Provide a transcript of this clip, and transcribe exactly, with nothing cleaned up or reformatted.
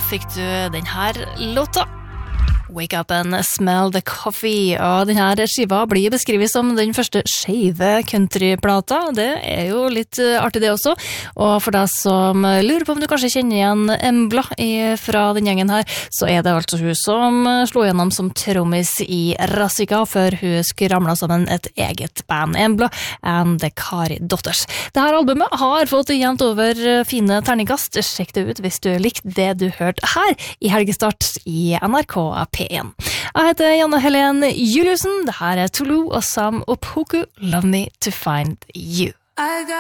fikk du den her låta. Wake up and smell the coffee. Og denne skiva blir beskrevet som den første skeive countryplata. Det er jo litt artig det også. Og for deg som lurer på om du kanskje kjenner igjen Embla fra den gjengen her, så er det altså hun som slo gjennom som trommis i Razika før hun skramla sammen et eget band, Embla and the Kari Daughters. Dette albumet har fått jevnt over fine terningkast. Sjekk det ut hvis du likte det du hørte her i Helgestart i N R K P en. Jeg heter Janne Helen Juliusen. Det her er Tulu og Sam Opoku. Love me to find you.